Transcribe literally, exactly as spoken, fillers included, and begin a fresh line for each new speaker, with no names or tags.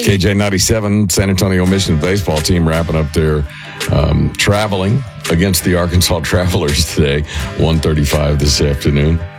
K J ninety-seven, San Antonio Mission baseball team wrapping up their um, traveling against the Arkansas Travelers today, one thirty-five this afternoon.